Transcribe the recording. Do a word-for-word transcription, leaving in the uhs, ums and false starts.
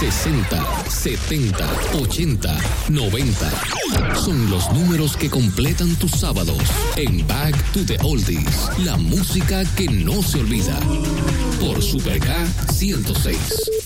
sesenta, setenta, ochenta, noventa. Son los números que completan tus sábados en Back to the Oldies. La música que no se olvida. Por Super K ciento seis.